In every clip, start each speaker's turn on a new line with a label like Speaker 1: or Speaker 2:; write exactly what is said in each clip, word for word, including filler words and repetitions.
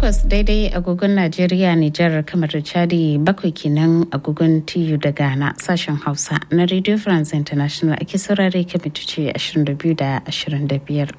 Speaker 1: takwas daidai agogon Najeriya, Nijar, kamar da Chadi, bakwai kenan agogon T U da Ghana. Sashen Hausa na Radio France International ake saurare kamitoci ashirin da biyu da ashirin da biyar.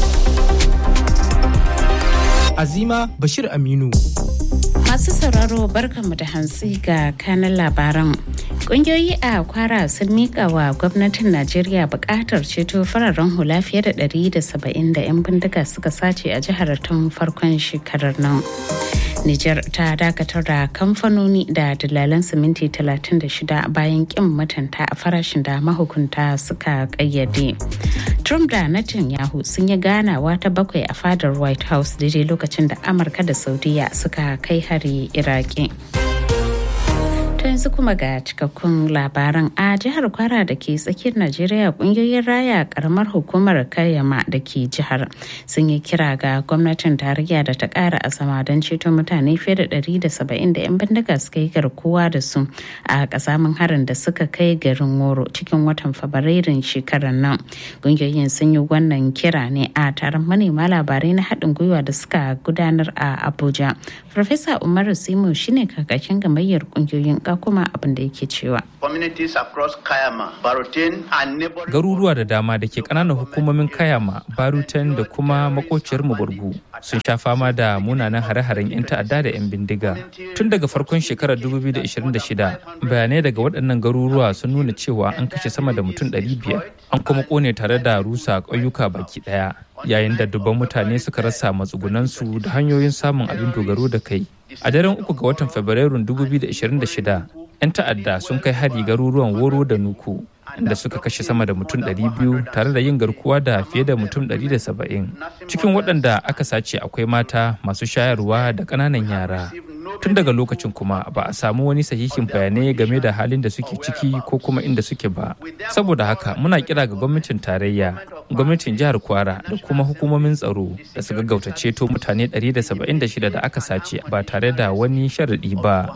Speaker 2: Azima Bashir Aminu.
Speaker 1: Masu sauraro barkanmu da hantsi ga kanan labaran. Kungiyoyi a Kwara sun mika wa gwamnatin Najeriya bukatar ceto fararen hula fiye da ɗari da saba'in da 'yan bindiga suka sace a jihar tun farkon shekarar nan. Nijar ta dakatar da kamfanoni da dalalan siminti talatin da shida bayan kin mutunta a farashin da mahukunta suka kayyade. Trump da Netanyahu sun yi ganawa ta bakwai a fadar White House daidai lokacin da Amurka da Saudiya suka kai hari Iraki. To yanzu kuma ga cikakkun labaran. A jihar Kwara da ke tsakiyar Najeriya, kungiyoyin raya karamar hukumar Kayama da ke jihar sun yi kira ga gwamnatin tarayya da ta kara azama don ceto mutane fiye da ɗari da saba'in da 'yan bindiga suka yi garkuwa da su a kasamin harin da suka kai garin Woro cikin watan Fabrairun shekarar nan. Kungiyoyin sun yi wannan kira ne a taron manema labarai na haɗin gwiwa da suka gudanar a Abuja. Farfesa Umaru Simo shine kakakin gamayyar kungiyoyin kuma abin da yake cewa.
Speaker 3: Garuruwa da dama da ke ƙananan hukumomin Kayama, Barutan da kuma makociyar Muburgu sun sha fama da munanan hare-haren 'yan ta'adda da 'yan bindiga. Tun daga farkon shekarar dubu biyu da ashirin da shida, bayanai daga waɗannan garuruwa sun nuna cewa an kashe sama da mutum ɗari biyar, an kuma ƙone tare da rusa ƙauyuka baki ɗaya, yayin da dubban mutane suka rasa matsugunansu da hanyoyin samun abin dogaro da kai. A daren uku ga watan Fabrairun dubu biyu da ashirin da shida, 'yan ta'adda sun kai hari garuruwan Woro da Nuku, inda suka kashe sama da mutum ɗari biyu tare da yin garkuwa da fiye da mutum ɗari da saba'in. Cikin waɗanda aka sace akwai mata, masu shayarwa da ƙananan yara. Tun daga lokacin kuma ba a samu wani sahihin bayanai game da halin da suke ciki ko kuma inda suke ba. Saboda haka muna kira ga gwamnatin tarayya, gwamnatin jihar Kwara da kuma hukumomin tsaro da su gaggauta ceto mutane ɗari da saba'in da shida da aka sace ba tare da wani sharaɗi ba.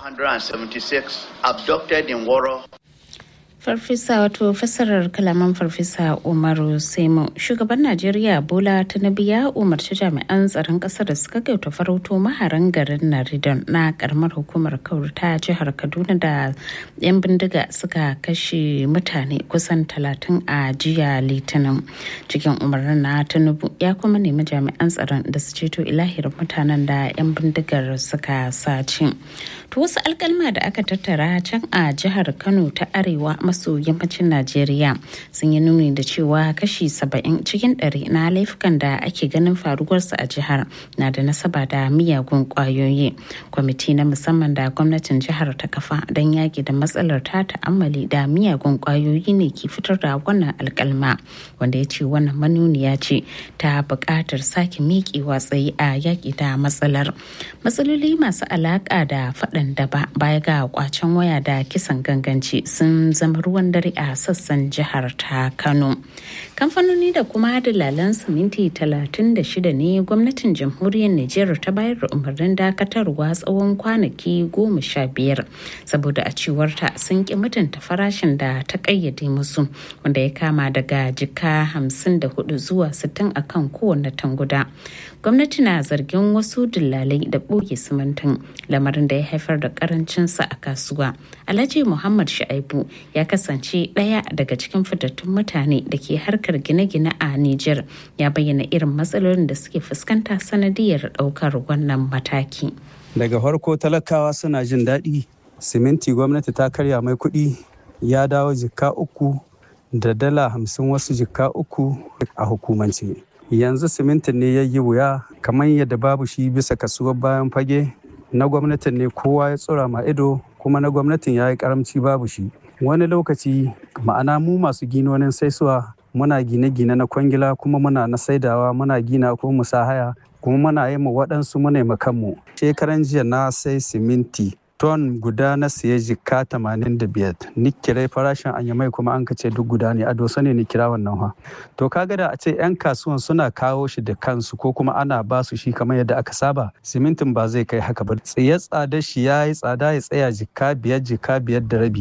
Speaker 1: Farfesa wato fassarar kalaman Farfesa Umaru Semo. Shugaban Najeriya Bola Tinubu ya umarci jami'an tsaron ƙasar da suka gauta farauto maharan garin Naridon na karamar hukumar Kauru ta jihar Kaduna da 'yan bindiga suka kashe mutane kusan talatin a jiya Litinin. Cikin umarnin na Tinubu ya kuma nemi jami'an tsaron da su ceto ilahirin mutanen da 'yan bindigar suka sace. To wasu alkalma da aka tattara can a jihar Kano ta Arewa maso yammacin Najeriya sun yi nuni da cewa kashi saba'in cikin ɗari na laifukan da ake ganin faruwarsa a jihar na da nasaba da miyagun kwayoyi. Kwamiti na musamman da gwamnatin jihar ta kafa don yaƙi da matsalar ta ta'ammali da miyagun kwayoyi ne ke fitar da wannan alkalma, wanda ya ce wannan manuniya ce ta buƙatar sake miƙewa tsaye a yaƙi da matsalar. Matsaloli masu alaƙa da faɗan daba baya ga kwacen waya da kisan ganganci sun zama ruwan dare a sassan jihar ta Kano. Kamfanoni da kuma dalalan siminti talatin da shida ne gwamnatin jamhuriyar Nijar ta bayar da umarnin dakatarwa tsawon kwanaki goma sha biyar saboda a cewarta sun ki mutunta farashin da ta kayyade musu, wanda ya kama daga jika hamsin da hudu zuwa sittin akan kowane tanguda. Gwamnati na zargin wasu dillalai da ɓoye simintin, lamarin da ya haifar da karancinsa a kasuwa. Alhaji Muhammad Shu'aibu ya kasance ɗaya daga cikin fitattun mutane da ke harkar gine-gine a Nijar, ya bayyana irin matsalolin da suke fuskanta sanadiyar ɗaukar wannan mataki.
Speaker 4: Daga farko talakawa suna jin daɗi, siminti gwamnati ta karya mai kuɗi ya dawo jikka uku da dala hamsin, wasu jikka uku a hukumance. Yanzu simintin ne ya yi wuya kamar yadda babu shi bisa kasuwar bayan fage. Na gwamnatin ne kowa ya tsura ma ido, kuma na gwamnatin ya yi karamci babu shi. Wani lokaci ma'ana mu masu ginonin saisuwa muna gine-gine na kwangila, kuma muna na saidawa, muna gina ko musahaya, kuma muna yi ma waɗansu muna yi kanmu. Shekaran jiya na sai siminti ton guda na siya jika tamanin da biyar, ni kira farashin anyamai kuma an kace duk guda ne, a dosa ne ni kira wannan ha. To kaga da a ce 'yan kasuwan suna kawo shi da kansu ko kuma ana ba su shi kamar yadda aka saba, simintin ba zai kai haka ba. Tsaye tsada shi ya yi tsada ya tsaya jika biyar jika biyar da rabi,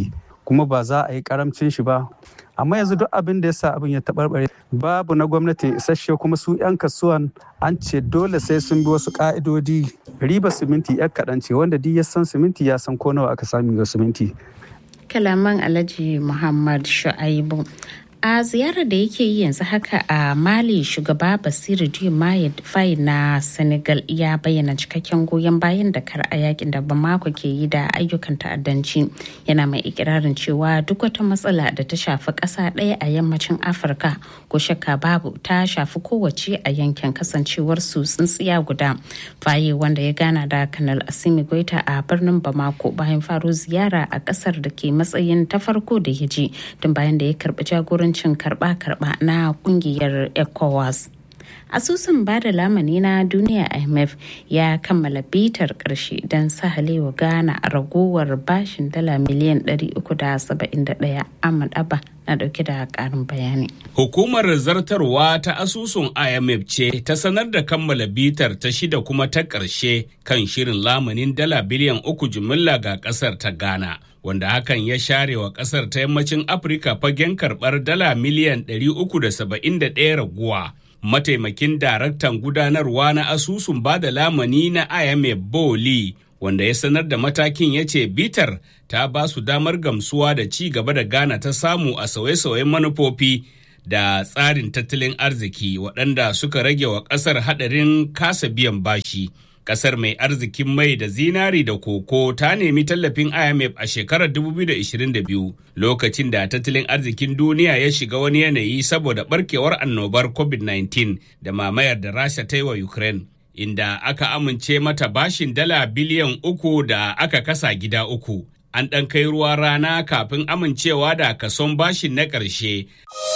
Speaker 4: kuma ba za a yi karamcin shi ba. Amma yanzu duk abin da ya sa abin ya taɓarɓare babu na gwamnati isasshe, kuma su 'yan kasuwan an ce dole sai sun bi wasu ƙa'idodi. Riba siminti 'yan kaɗan ce, wanda duk ya san siminti ya san ko nawa aka sami ga siminti.
Speaker 1: Kalaman Alhaji Muhammad Shu'aibu. A ziyarar da yake yi yanzu haka a Mali, shugaba Basiru Diomaye Faye na Senegal ya bayyana cikakken goyon bayan da kar a yakin da Bamako ke yi da ayyukan ta'addanci. Yana mai ikirarin cewa duk wata matsala da ta shafi ƙasa ɗaya a yammacin Afirka ko shakka babu ta shafi kowace a yankin kasancewar su tsintsiya guda. Faye, wanda ya gana da Kanal Assimi Goita a birnin Bamako bayan faro ziyara a ƙasar da ke matsayin ta farko da ya je tun bayan da ya karɓi jagorancin cin karba-karba na kungiyar ECOWAS. Asusun bada lamani na duniya I M F ya kammala bitar karshe don sahalewa Ghana ragowar bashin dala miliyan ɗari uku da saba'in da ɗaya. Ahmad Abba na dauke da karin bayani.
Speaker 5: Hukumar zartarwa ta asusun I M F ce ta sanar da kammala bitar ta shida kuma ta ƙarshe kan shirin lamanin dala biliyan uku jimilla ga ƙasar ta Ghana, wanda hakan ya share wa ƙasar ta yammacin Afirka fagen karɓar dala miliyan ɗari uku da saba'in da ɗaya raguwa. Mataimakin daraktan gudanarwa na asusun bada lamani na I M F Boli, wanda ya sanar da matakin, ya ce bitar ta ba su damar gamsuwa da ci gaba da Ghana ta samu a sauye-sauyen manufofi da tsarin tattalin arziki waɗanda suka rage wa ƙasar haɗarin kasa biyan bashi. Ƙasar mai arzikin mai da zinari da koko ta nemi tallafin I M F a shekarar dubu biyu da ashirin da biyu, lokacin da tattalin arzikin duniya ya shiga wani yanayi saboda barkewar annobar covid nineteen da mamayar da Rasha ta yi wa Ukraine, inda aka amince mata bashin dala biliyan uku da aka kasa gida uku. An ɗan kai ruwa rana kafin amincewa da kason bashin na ƙarshe.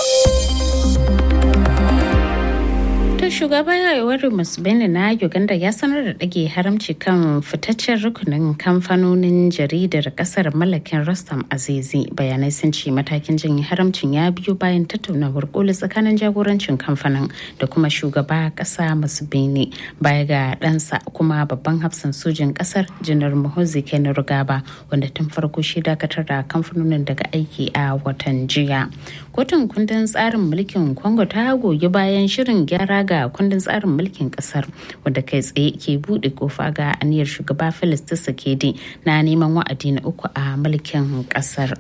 Speaker 1: Shugaba Yoweri Museveni na Uganda ya sanar da ɗage haramci kan fitaccen rukunin kamfanonin jaridar ƙasar mallakin Rostam Azizi. Bayanai sun ce matakin janye haramcin ya biyo bayan tattaunawar koli tsakanin jagorancin kamfanin da kuma shugaba ƙasa Museveni, baya ga ɗansa kuma babban hafsan sojin ƙasar Janar Muhoozi Kainerugaba, wanda tun farko shi dakatar da kamfanonin daga aiki a watan jiya. Kotun kundin tsarin mulkin Congo ta goyi bayan shirin gyara ga kundin tsarin mulkin kasar, wanda kai tsaye ke bude kofa ga aniyar shugaba Felix Tshisekedi na neman wa'adi na uku a mulkin kasar.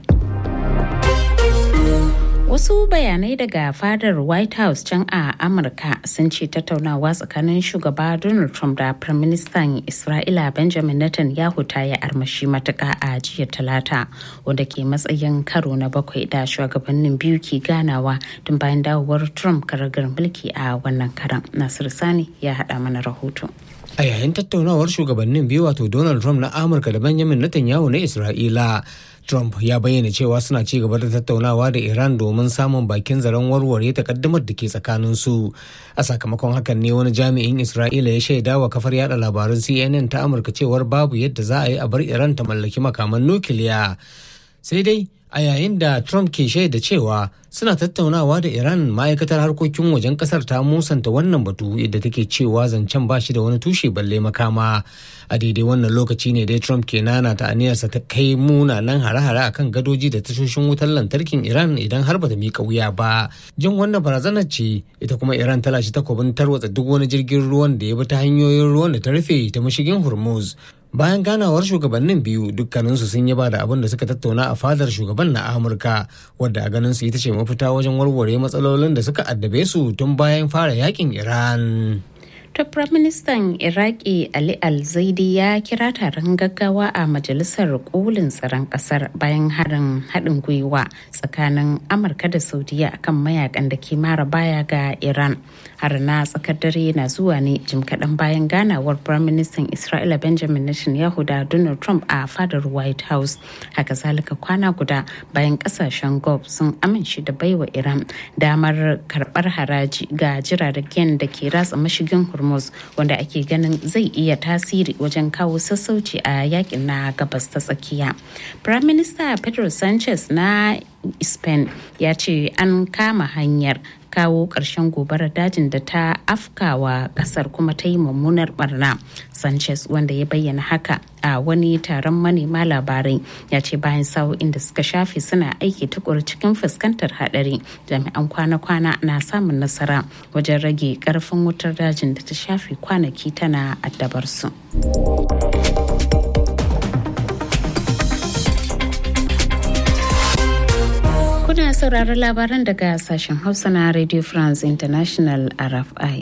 Speaker 1: Wasu bayanai daga fadar White House can a Amurka sun ce tattaunawa tsakanin shugaba Donald Trump da Firaministan Isra'ila Benjamin Netanyahu ta yi armashi matuƙa a jiya Talata, wanda ke matsayin karo na bakwai da shugabannin biyu ke ganawa tun bayan dawowar Trump karagar mulki a wannan karan. Nasir Sani ya haɗa mana rahoto.
Speaker 2: A yayin tattaunawar shugabannin biyu, wato Donald Trump na Amurka da Benjamin Netanyahu na Isra'ila, Trump ya bayyana cewa suna ci gaba da tattaunawa da Iran domin samun bakin zaren warware takaddamar da ke tsakaninsu. A sakamakon hakan ne wani jami'in Isra'ila ya shaida wa kafar yada labaran C N N ta Amurka cewar babu yadda za a yi a bar Iran ta mallaki makaman nukiliya. Sai dai a yayin da Trump ke shaida cewa suna tattaunawa da Iran, ma'aikatar harkokin wajen kasar ta musanta wannan batu, yadda take cewa zancen ba shi da wani tushe balle makama. A daidai wannan lokaci ne dai Trump ke nana ta aniyarsa ta kai munanan hare-hare akan gadoji da tashoshin wutar lantarkin Iran idan har bata miƙa wuya ba. Jin wannan barazanar ce ita kuma Iran ta lashe takobin tarwatsa duk wani jirgin ruwan da ya bi ta hanyoyin ruwan da ta rufe ta mashigin Hormuz. Bayan ganawar shugabannin biyu, dukkaninsu sun yaba da abin da suka tattauna a fadar shugaban na Amurka, wadda a ganin su ita ce mafita wajen warware matsalolin da suka addabe su tun bayan fara yakin Iran.
Speaker 1: To Firaministan Iraki Ali Al-Zaidi ya kira taron gaggawa a Majalisar Kolin Tsaron Ƙasar bayan harin haɗin gwiwa tsakanin Amurka da Saudiya akan mayakan da ke mara baya ga Iran. Har na tsakar dare na zuwa ne jim kaɗan bayan ganawar Firaministan Isra'ila Benjamin Netanyahu da Donald Trump a fadar White House. Haka zalika kwana guda bayan ƙasashen Gulf sun amince da baiwa Iran damar karɓar haraji ga jiragen da ke ratsa mashigin Hormuz, wanda ake ganin zai iya tasiri wajen kawo sassauci a yakin na gabas ta tsakiya. Prime Minister Pedro Sanchez na Spain ya ce an kama hanyar kawo ƙarshen gobarar dajin da ta afkawa ƙasar kuma ta yi mummunar barna. Sanchez, wanda ya bayyana haka a wani taron manema labarai, ya ce bayan sa'o'in da suka shafe suna aiki tukuru cikin fuskantar hadari, jami'an kwana-kwana na samun nasara wajen rage karfin wutar dajin da ta shafe kwanaki tana addabar su. Kuna sauraron labaran daga sashen Hausa na Radio France International R F I.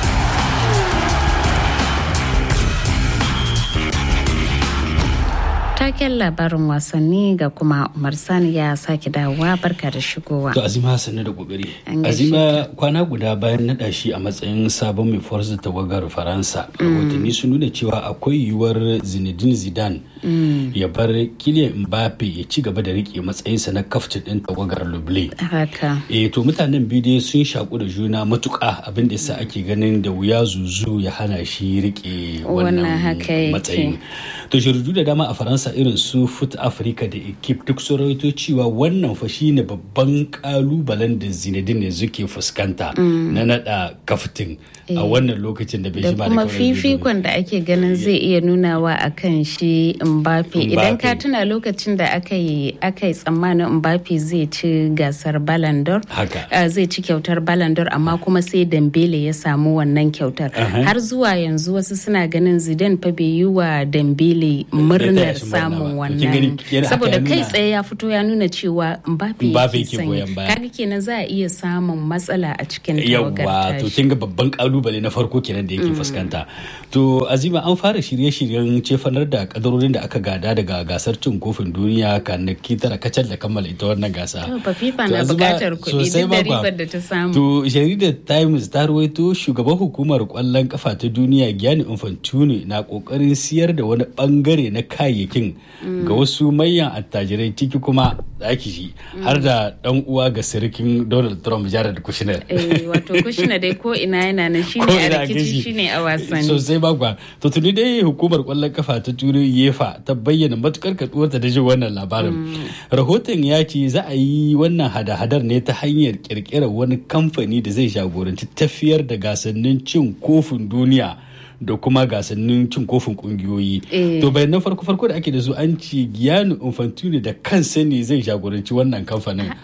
Speaker 1: Taken labarin wasanni ga kuma Umar Sani ya sake dawowa. Barka da shigowa.
Speaker 6: To Azima sanne da kokari. Azima kwana guda bayan naɗa shi a matsayin sabon mai forza tawagar Faransa. Rahotanni sun nuna cewa akwai yiwuwar Zinedine Zidane ya bar Kylian Mbappe ya ci gaba da rike matsayinsa na kaftin din tawagar Lublin.
Speaker 1: Haka.
Speaker 6: Eh to mutanen biyu dai sun shaku da juna matuƙa, abin da yasa ake ganin da wuya zuzu ya hana shi rike wannan matsayin. To jaridu da dama a Faransa irin su Foot Africa da Ekip duk sun rawaito cewa wannan fa shine babban kalubalen da Zinedine zuke fuskanta na nada kaftin a wannan lokacin da bai jima da
Speaker 1: kuma fifikon da ake ganin zai iya nunawa akan shi Mbappe. Idan ka tuna lokacin da aka yi aka yi tsammanin Mbappe zai ci gasar Ballon d'Or, zai ci kyautar Ballon d'Or, amma kuma sai Dembele ya samu wannan kyautar. Har zuwa yanzu wasu suna ganin Zidane fa bai yi wa Dembele murnar samun wannan, saboda kai tsaye ya fito ya nuna cewa Mbappe yake sanya. Kaga kenan za a iya samun matsala a cikin tawagar tashi.
Speaker 6: Yawwa, to kin ga babban kalubale na farko kenan da yake fuskanta. To Azima, an fara shirye-shiryen cefanar da kadarorin da aka gada daga gasar cin kofin duniya kanaki tara kacal da kammala ita wannan gasa.
Speaker 1: To ba FIFA na bukatar kuɗi duk da ribar da ta samu.
Speaker 6: To jaridar Times ta rawaito shugaban hukumar kwallon kafa ta duniya Gianni Infantino na kokarin siyar da wani bangare na kayayyakin ga wasu manyan attajirai, ciki kuma ake shi har da dan uwa ga sirikin Donald Trump, Jared Kushner.
Speaker 1: Eh wato Kushner dai ko ina yana nan shine a rikici shine a wasanni.
Speaker 6: Sosai bagwa. To tuni dai hukumar kwallon kafa ta Turai UEFA ta bayyana matukar kaduwarta da jin wannan labarin. Rahoton ya ce za a yi wannan hada-hadar ne ta hanyar kirkirar wani kamfani da zai jagoranci tafiyar da gasannin cin kofin duniya da kuma gasannin cin kofin kungiyoyi. To bayanan farko-farko da ake da su an ce Gianni Infantino da kansa ne zai jagoranci wannan kamfanin.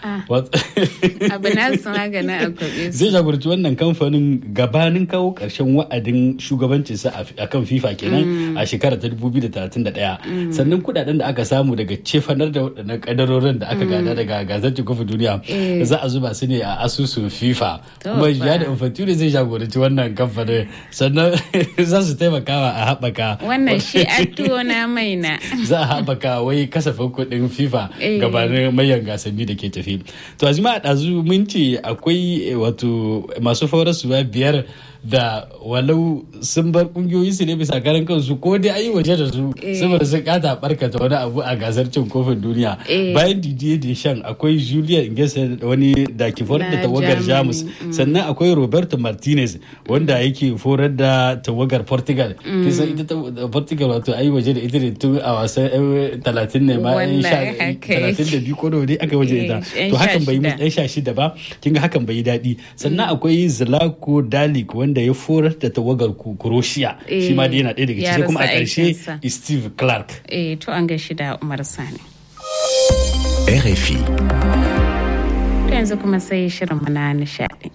Speaker 1: Abu na su magana a kwabe su.
Speaker 6: Zai jagoranci wannan kamfanin gabanin kawo ƙarshen wa'adin shugabancinsa a kan FIFA kenan a shekara ta dubu biyu da talatin da ɗaya. Sannan kudaden da aka samu daga cefanar da waɗannan kadarorin da aka gada daga gasar cin kofin duniya za a zuba su ne a asusun FIFA. Kuma Gianni Infantino zai jagoranci wannan kamfanin. Sannan za su taimakawa a haɓaka
Speaker 1: wannan shi tuwo na maina
Speaker 6: za a haɓaka wai kasafin kuɗin FIFA gabanin mayan gasanni da ke tafi. To Azima, a ɗazu mun ce akwai wato masu faurasuwa biyar da walau sun bar kungiyoyi su ne bisa karan kansu ko dai ayi waje da su saboda sun kata barkata wani abu a gasar cin kofin duniya. Bayan Didier Deschamps akwai Julian Nagelsmann wani da ke forar da tawagar Jamus, sannan akwai Roberto Martinez wanda yake forar da tawagar Portugal. Kisan ita Portugal wato ayi waje da ita ne tun a wasan talatin ne ma talatin da biyu ko da wani aka waje da ita. To hakan bai yi ɗan sha shida ba, kinga hakan bai yi daɗi. Sannan akwai Zlatko Dalic wanda ya forar da tawagar Croatia, shi ma dai yana ɗaya daga ciki, kuma a ƙarshe Steve Clark.
Speaker 1: Eh to an gashi da Umar Sani.
Speaker 7: R F I.
Speaker 1: To yanzu kuma sai shirin mana nishaɗi.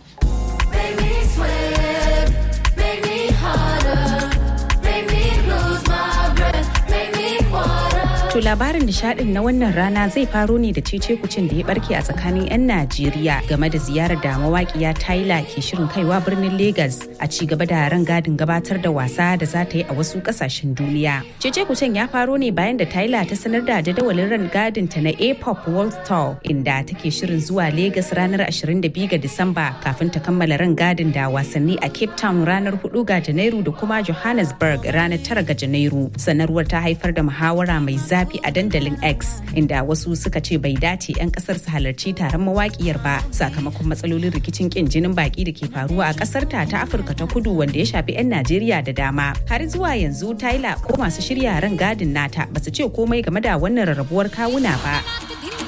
Speaker 8: To labarin nishadin na wannan rana zai faro ne da cece kucin da ya barke a tsakanin 'yan Najeriya game da ziyarar da mawaƙiya Tyla ke shirin kaiwa birnin Lagos a ci gaba da rangadin gabatar da wasa da za ta yi a wasu ƙasashen duniya. Cece kucin ya faro ne bayan da Tyla ta sanar da jadawalin rangadin ta na A-pop World Tour, inda take shirin zuwa Lagos ranar ashirin da biyu ga Disamba kafin ta kammala rangadin da wasanni a Cape Town ranar hudu ga Janairu da kuma Johannesburg ranar tara ga Janairu. Sanarwar ta haifar da muhawara mai zafi a dandalin X, inda wasu suka ce bai dace 'yan kasar su halarci taron mawakiyar ba sakamakon matsalolin rikicin kin jinin baki da ke faruwa a kasar ta ta Afirka ta Kudu wanda ya shafi 'yan Najeriya da dama. Har zuwa yanzu Tyla ko masu shirya ran gadin nata basu ce komai game da wannan rarrabuwar kawuna ba.